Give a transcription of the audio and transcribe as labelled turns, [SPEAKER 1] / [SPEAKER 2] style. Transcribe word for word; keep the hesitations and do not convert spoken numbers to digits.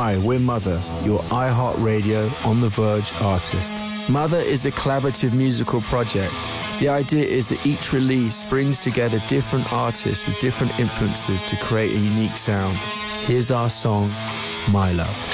[SPEAKER 1] Hi, we're Mother, your iHeartRadio On The Verge artist. Mother is a collaborative musical project. The idea is that each release brings together different artists with different influences to create a unique sound. Here's our song, My Love.